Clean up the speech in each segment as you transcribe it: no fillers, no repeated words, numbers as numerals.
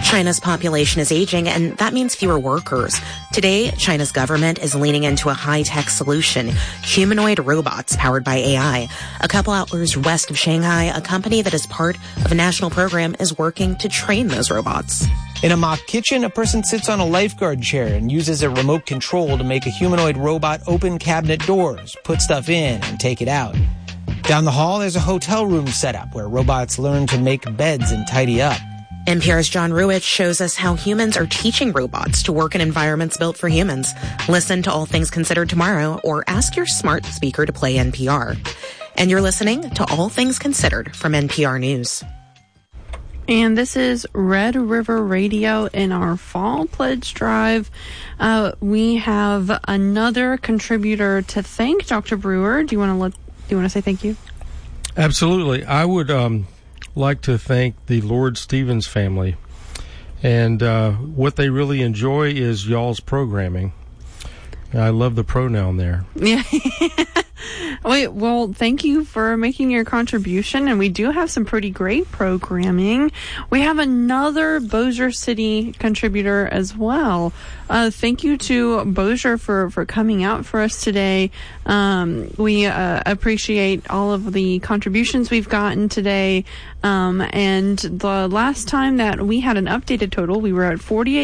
China's population is aging, and that means fewer workers. Today, China's government is leaning into a high-tech solution, humanoid robots powered by AI. A couple hours west of Shanghai, a company that is part of a national program is working to train those robots. In a mock kitchen, a person sits on a lifeguard chair and uses a remote control to make a humanoid robot open cabinet doors, put stuff in, and take it out. Down the hall, there's a hotel room set up where robots learn to make beds and tidy up. NPR's John Ruwitch shows us how humans are teaching robots to work in environments built for humans. Listen to All Things Considered tomorrow or ask your smart speaker to play NPR. And you're listening to All Things Considered from NPR News. And this is Red River Radio in our Fall Pledge Drive. We have another contributor to thank, Dr. Brewer. Do you want to say thank you? Absolutely. I would like to thank the Lord Stevens family. And what they really enjoy is y'all's programming. I love the pronoun there. Yeah. Wait, well, thank you for making your contribution, and we do have some pretty great programming. We have another Bossier City contributor as well. Thank you to Bossier for coming out for us today. We appreciate all of the contributions we've gotten today. And the last time that we had an updated total, we were at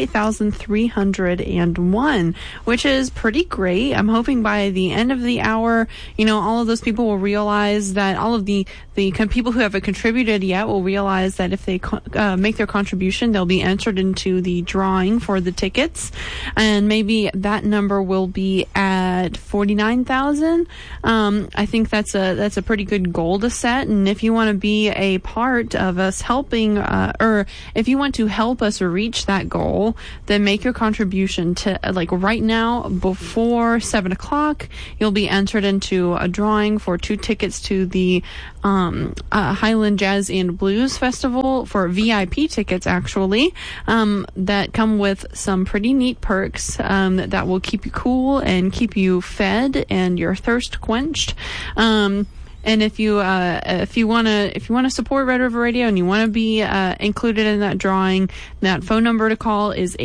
48,301, which is pretty great. I'm hoping by the end of the hour, all of those people will realize that all of the people who haven't contributed yet will realize that if they make their contribution, they'll be entered into the drawing for the tickets. And maybe that number will be at 49,000. I think that's a pretty good goal to set. And if you want to be a part of us helping, or if you want to help us reach that goal, then make your contribution to right now before 7:00. You'll be entered into a drawing for 2 tickets to the Highland Jazz and Blues Festival for VIP tickets, actually, that come with some pretty neat perks that will keep you cool and keep you fed and your thirst quenched. And if you want to support Red River Radio and you want to be included in that drawing, that phone number to call is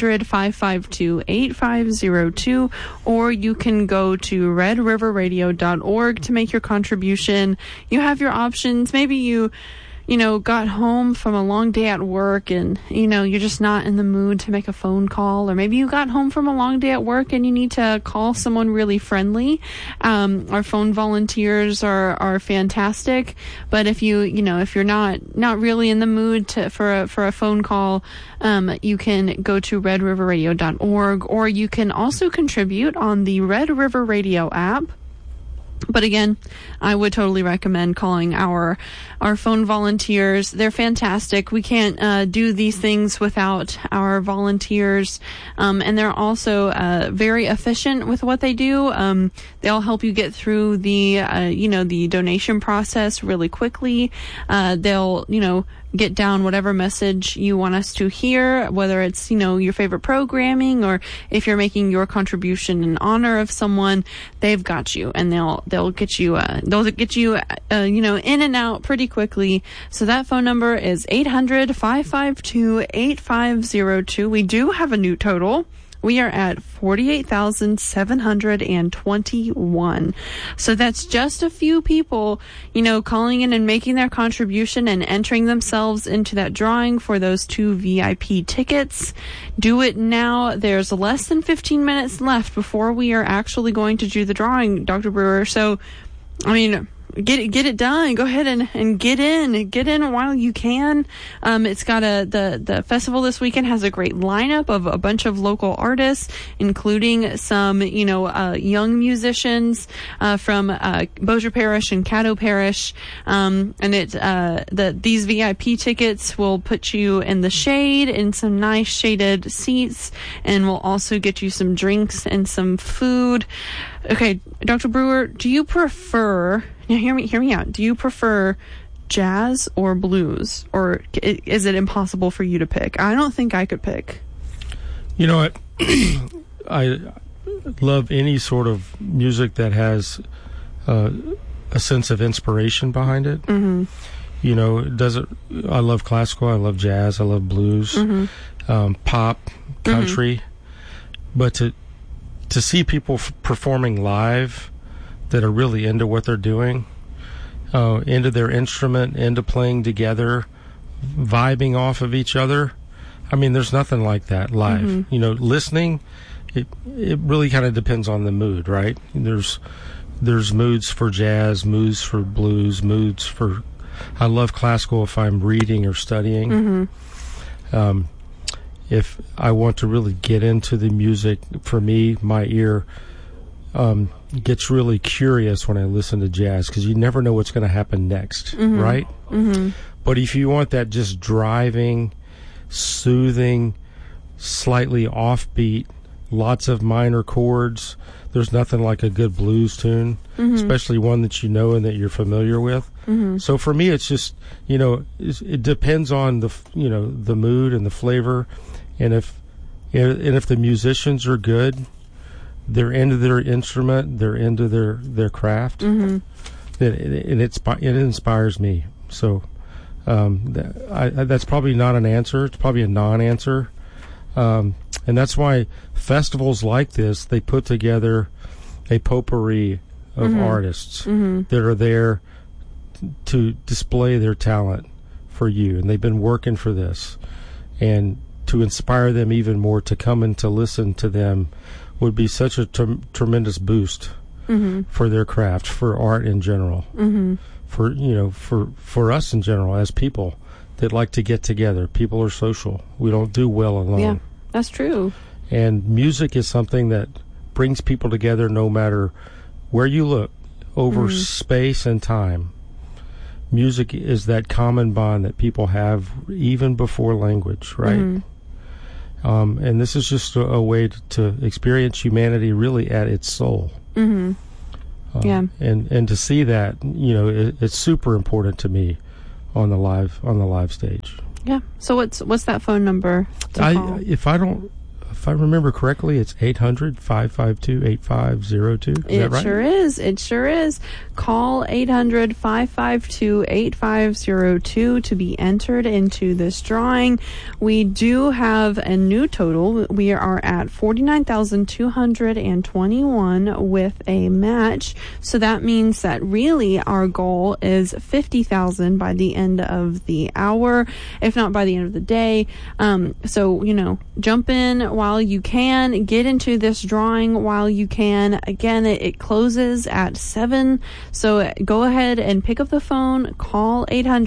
800-552-8502, or you can go to redriverradio.org to make your contribution. You have your options. Maybe you got home from a long day at work and, you're just not in the mood to make a phone call. Or maybe you got home from a long day at work and you need to call someone really friendly. Our phone volunteers are fantastic. But if if you're not really in the mood for a phone call, you can go to redriverradio.org, or you can also contribute on the Red River Radio app. But again, I would totally recommend calling our phone volunteers. They're fantastic. We can't do these things without our volunteers. And they're also very efficient with what they do. They'll help you get through the donation process really quickly. They'll get down whatever message you want us to hear, whether it's, your favorite programming, or if you're making your contribution in honor of someone, they've got you, and they'll get you in and out pretty quickly. So that phone number is 800-552-8502. We do have a new total. We are at 48,721. So that's just a few people, calling in and making their contribution and entering themselves into that drawing for those 2 VIP tickets. Do it now. There's less than 15 minutes left before we are actually going to do the drawing, Dr. Brewer. So, get it done. Go ahead and get in while you can. It's got the festival this weekend has a great lineup of a bunch of local artists, including some, young musicians, from, Bossier Parish and Caddo Parish. And these VIP tickets will put you in the shade in some nice shaded seats, and will also get you some drinks and some food. Okay, Dr. Brewer, do you prefer, now hear me out, do you prefer jazz or blues? Or is it impossible for you to pick? I don't think I could pick. You know what? I love any sort of music that has a sense of inspiration behind it. Mm-hmm. You know, I love classical, I love jazz, I love blues, pop, country, but to see people performing live that are really into what they're doing, into their instrument, into playing together, vibing off of each other. I mean, there's nothing like that live. You know, listening, it really kind of depends on the mood, right? There's moods for jazz, moods for blues, moods for... I love classical if I'm reading or studying. If I want to really get into the music, for me, my ear gets really curious when I listen to jazz, because you never know what's going to happen next, right? But if you want that just driving, soothing, slightly offbeat, lots of minor chords, there's nothing like a good blues tune, especially one that you know and that you're familiar with. So for me, it's just, you know, it depends on the, you know, the mood and the flavor, and if the musicians are good, they're into their instrument, they're into their craft, it inspires me. So that's probably not an answer. It's probably a non-answer. And that's why festivals like this, they put together a potpourri of artists that are there to display their talent for you. And they've been working for this. And to inspire them even more to come and to listen to them would be such a tremendous boost for their craft, for art in general, for, you know, for us in general as people that like to get together. People are social. We don't do well alone. Yeah, that's true. And music is something that brings people together no matter where you look, over space and time. Music is that common bond that people have even before language, right? And this is just a way to experience humanity really at its soul. And to see that, you know, it's super important to me on the live stage. Yeah. So what's that phone number to call? If I remember correctly, it's 800-552-8502. Is that right? It sure is. Call 800-552-8502 to be entered into this drawing. We do have a new total. We are at 49,221 with a match. So that means that really our goal is 50,000 by the end of the hour, if not by the end of the day. So, you know, jump in while you can, get into this drawing while you can. Again, it closes at 7, so go ahead and pick up the phone, call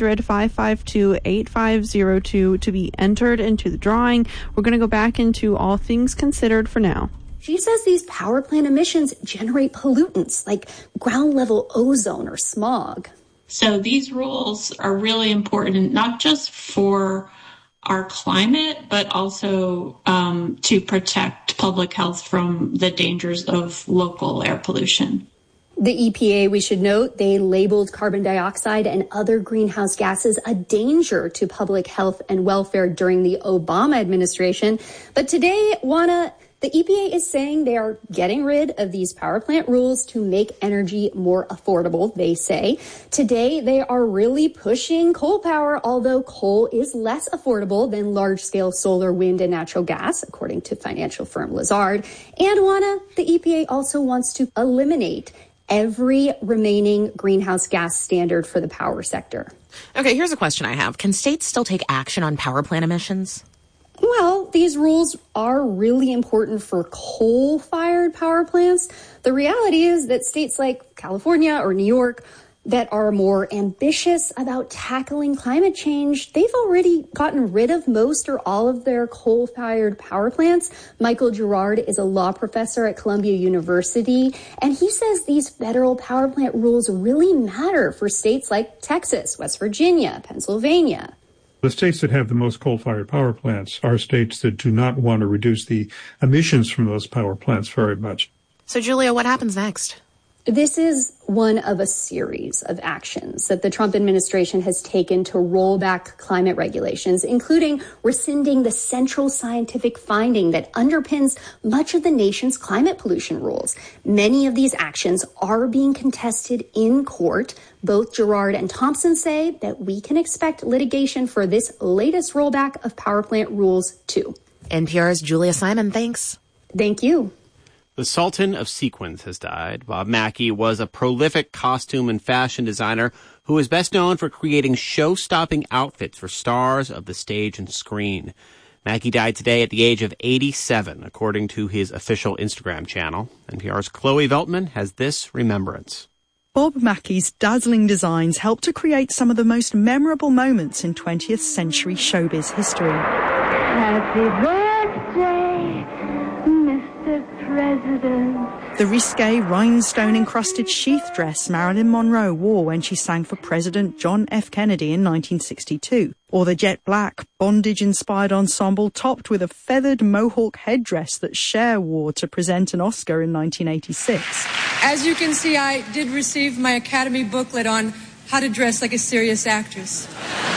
800-552-8502 to be entered into the drawing. We're going to go back into all things considered for now. She says these power plant emissions generate pollutants like ground level ozone or smog. So these rules are really important, not just for our climate, but also to protect public health from the dangers of local air pollution. The EPA, we should note, they labeled carbon dioxide and other greenhouse gases a danger to public health and welfare during the Obama administration. But today, Juana, the EPA is saying they are getting rid of these power plant rules to make energy more affordable, they say. Today, they are really pushing coal power, although coal is less affordable than large-scale solar, wind, and natural gas, according to financial firm Lazard. And Juana, the EPA also wants to eliminate every remaining greenhouse gas standard for the power sector. Okay, here's a question I have. Can states still take action on power plant emissions? Well, these rules are really important for coal-fired power plants. The reality is that states like California or New York that are more ambitious about tackling climate change, they've already gotten rid of most or all of their coal-fired power plants. Michael Girard is a law professor at Columbia University, and he says these federal power plant rules really matter for states like Texas, West Virginia, Pennsylvania. The states that have the most coal-fired power plants are states that do not want to reduce the emissions from those power plants very much. So, Julia, what happens next? This is one of a series of actions that the Trump administration has taken to roll back climate regulations, including rescinding the central scientific finding that underpins much of the nation's climate pollution rules. Many of these actions are being contested in court. Both Girard and Thompson say that we can expect litigation for this latest rollback of power plant rules, too. NPR's Julia Simon, thanks. Thank you. The Sultan of Sequins has died. Bob Mackie was a prolific costume and fashion designer who is best known for creating show-stopping outfits for stars of the stage and screen. Mackie died today at the age of 87, according to his official Instagram channel. NPR's Chloe Veltman has this remembrance. Bob Mackie's dazzling designs helped to create some of the most memorable moments in 20th century showbiz history. Happy birthday, Mr. President. The risque, rhinestone-encrusted sheath dress Marilyn Monroe wore when she sang for President John F. Kennedy in 1962. Or the jet black, bondage-inspired ensemble topped with a feathered mohawk headdress that Cher wore to present an Oscar in 1986. As you can see, I did receive my Academy booklet on how to dress like a serious actress.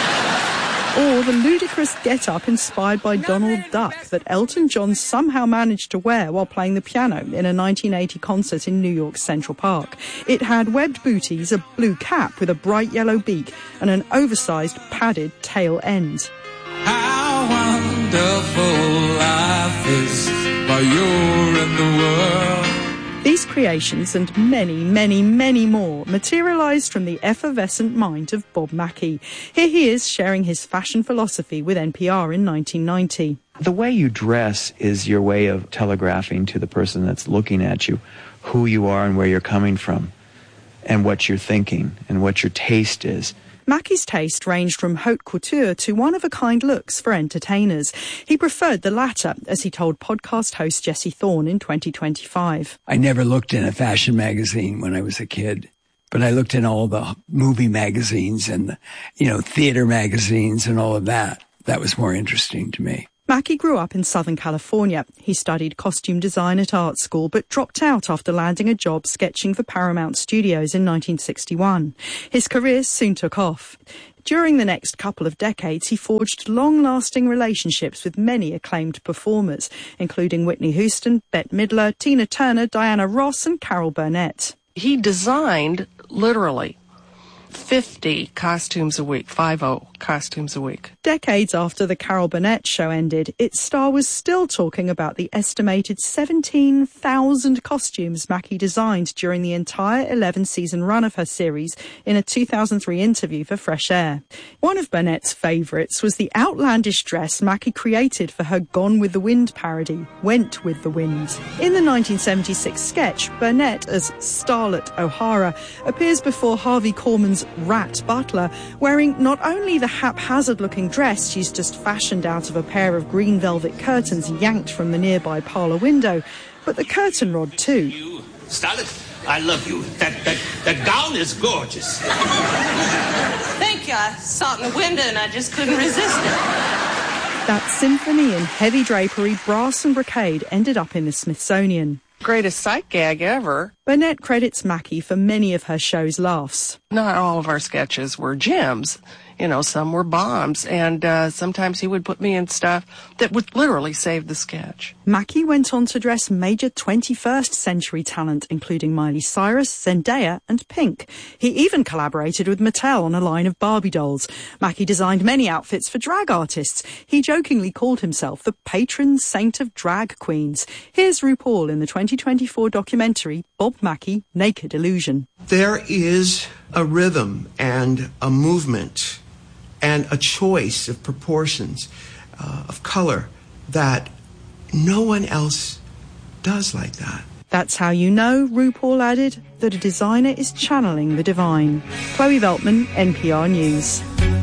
Or the ludicrous get-up inspired by Donald Duck that Elton John somehow managed to wear while playing the piano in a 1980 concert in New York's Central Park. It had webbed booties, a blue cap with a bright yellow beak, and an oversized padded tail end. How wonderful life is while you're in the world. These creations and many, many, many more materialised from the effervescent mind of Bob Mackie. Here he is sharing his fashion philosophy with NPR in 1990. The way you dress is your way of telegraphing to the person that's looking at you who you are and where you're coming from and what you're thinking and what your taste is. Mackie's taste ranged from haute couture to one-of-a-kind looks for entertainers. He preferred the latter, as he told podcast host Jesse Thorne in 2025. I never looked in a fashion magazine when I was a kid, but I looked in all the movie magazines and, theater magazines and all of that. That was more interesting to me. Mackie grew up in Southern California. He studied costume design at art school, but dropped out after landing a job sketching for Paramount Studios in 1961. His career soon took off. During the next couple of decades, he forged long-lasting relationships with many acclaimed performers, including Whitney Houston, Bette Midler, Tina Turner, Diana Ross, and Carol Burnett. He designed, literally, 50 costumes a week, 50 costumes a week. Decades after the Carol Burnett show ended, its star was still talking about the estimated 17,000 costumes Mackie designed during the entire 11-season run of her series in a 2003 interview for Fresh Air. One of Burnett's favourites was the outlandish dress Mackie created for her Gone with the Wind parody, Went with the Wind. In the 1976 sketch, Burnett, as Starlet O'Hara, appears before Harvey Korman's Rat Butler, wearing not only the haphazard-looking dress she's just fashioned out of a pair of green velvet curtains yanked from the nearby parlour window, but the curtain rod too. You, Starlet, I love you. That gown is gorgeous. Thank you. I saw it in the window and I just couldn't resist it. That symphony in heavy drapery, brass and brocade ended up in the Smithsonian. Greatest sight gag ever. Burnett credits Mackie for many of her show's laughs. Not all of our sketches were gems. Some were bombs, and sometimes he would put me in stuff that would literally save the sketch. Mackie went on to dress major 21st century talent, including Miley Cyrus, Zendaya, and Pink. He even collaborated with Mattel on a line of Barbie dolls. Mackie designed many outfits for drag artists. He jokingly called himself the patron saint of drag queens. Here's RuPaul in the 2024 documentary Bob Mackie, Naked Illusion. There is a rhythm and a movement and a choice of proportions, of color, that no one else does like that. That's how you know, RuPaul added, that a designer is channeling the divine. Chloe Veltman, NPR News.